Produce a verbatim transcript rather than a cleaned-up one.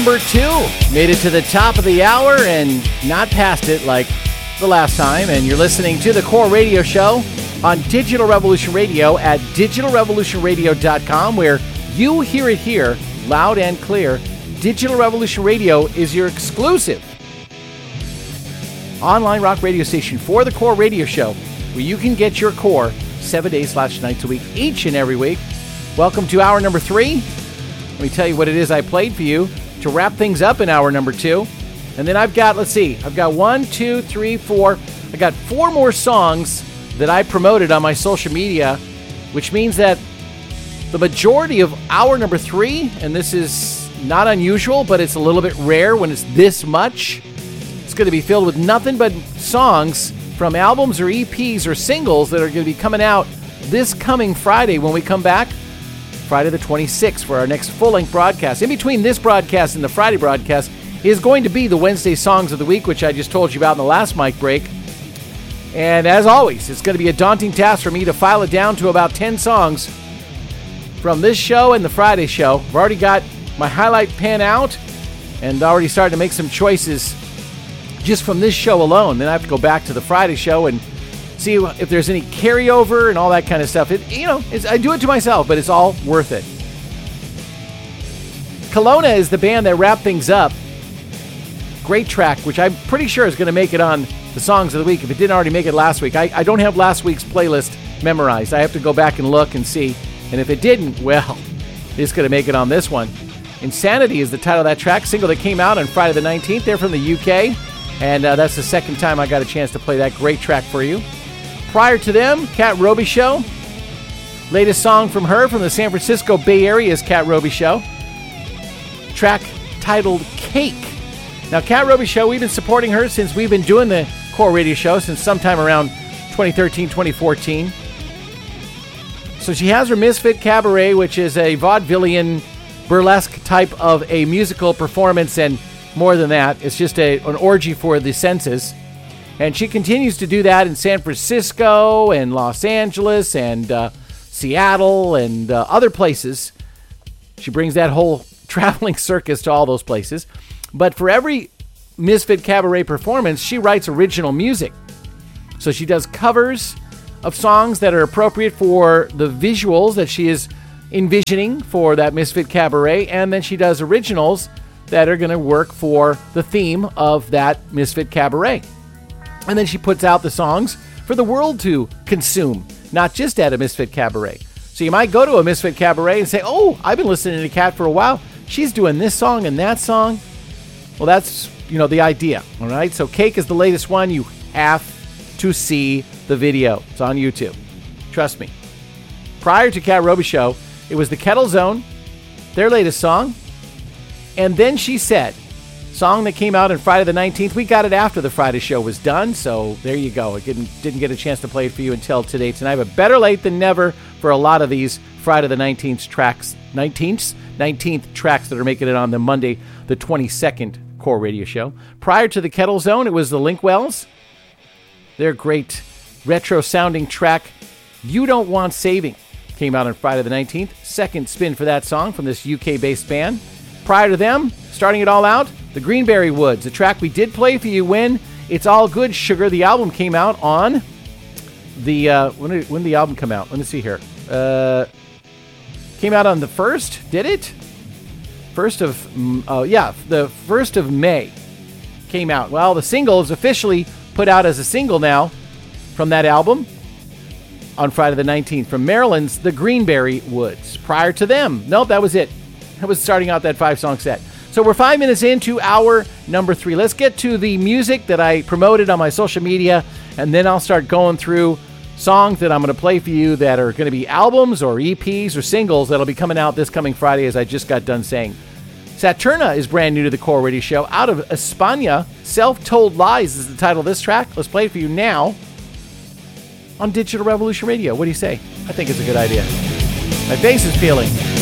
Number two, made it to the top of the hour and not past it like the last time. And you're listening to the Core Radio Show on Digital Revolution Radio at digital revolution radio dot com, where you hear it here loud and clear. Digital Revolution Radio is your exclusive online rock radio station for the Core Radio Show, where you can get your core seven days slash nights a week, each and every week. Welcome to hour number three. Let me tell you what it is I played for you to wrap things up in hour number two. And then I've got, let's see, I've got one, two, three, four. I got four more songs that I promoted on my social media, which means that the majority of hour number three, and this is not unusual, but it's a little bit rare when it's this much, it's going to be filled with nothing but songs from albums or E Ps or singles that are going to be coming out this coming Friday when we come back. Friday the twenty-sixth for our next full-length broadcast. In between this broadcast and the Friday broadcast is going to be the Wednesday Songs of the Week, which I just told you about in the last mic break. And as always, it's going to be a daunting task for me to file it down to about ten songs from this show and the Friday show. I've already got my highlight pen out and already started to make some choices just from this show alone. Then I have to go back to the Friday show and see if there's any carryover and all that kind of stuff. It, you know, it's, I do it to myself, but it's all worth it. Kelowna is the band that wrapped things up. Great track, which I'm pretty sure is going to make it on the Songs of the Week if it didn't already make it last week. I, I don't have last week's playlist memorized. I have to go back and look and see. And if it didn't, well, it's going to make it on this one. Insanity is the title of that track, single that came out on Friday the nineteenth. They're from the U K, and uh, that's the second time I got a chance to play that great track for you. Prior to them, Kat Roby Show. Latest song from her from the San Francisco Bay Area is Kat Roby Show. Track titled Cake. Now, Kat Roby Show, we've been supporting her since we've been doing the Core Radio Show since sometime around twenty thirteen, twenty fourteen. So she has her Misfit Cabaret, which is a vaudevillian burlesque type of a musical performance, and more than that, it's just a, an orgy for the senses. And she continues to do that in San Francisco and Los Angeles and uh, Seattle and uh, other places. She brings that whole traveling circus to all those places. But for every Misfit Cabaret performance, she writes original music. So she does covers of songs that are appropriate for the visuals that she is envisioning for that Misfit Cabaret, and then she does originals that are going to work for the theme of that Misfit Cabaret. And then she puts out the songs for the world to consume, not just at a Misfit Cabaret. So you might go to a Misfit Cabaret and say, oh, I've been listening to Kat for a while. She's doing this song and that song. Well, that's, you know, the idea, all right? So Cake is the latest one. You have to see the video. It's on YouTube. Trust me. Prior to Kat Roby Show, it was the Kettle Zone, their latest song. And then she said, song that came out on Friday the nineteenth. We got it after the Friday show was done, so there you go. I didn't, didn't get a chance to play it for you until today tonight, but better late than never for a lot of these Friday the nineteenth tracks, nineteenth, nineteenth tracks that are making it on the Monday the twenty-second Core Radio Show. Prior to the Kettle Zone, it was the Linkwells. Their great retro-sounding track, You Don't Want Saving, came out on Friday the nineteenth. Second spin for that song from this U K-based band. Prior to them, starting it all out, the Greenberry Woods, a track we did play for you when It's All Good Sugar. The album came out on the, uh, when did, when did the album come out? Let me see here. Uh, came out on the first, did it? First of, uh, yeah, the first of May came out. Well, the single is officially put out as a single now from that album on Friday the nineteenth from Maryland's The Greenberry Woods. Prior to them, nope, that was it. That was starting out that five-song set. So we're five minutes into hour number three. Let's get to the music that I promoted on my social media, and then I'll start going through songs that I'm going to play for you that are going to be albums or E Ps or singles that'll be coming out this coming Friday, as I just got done saying. Saturna is brand new to the Core Radio Show. Out of España, Self-Told Lies is the title of this track. Let's play it for you now on Digital Revolution Radio. What do you say? I think it's a good idea. My face is peeling.